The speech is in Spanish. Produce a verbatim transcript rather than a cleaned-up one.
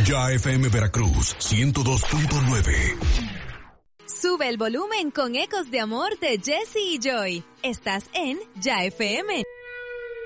Ya F M Veracruz, ciento dos punto nueve. Sube el volumen con Ecos de Amor de Jesse y Joy. Estás en Ya F M.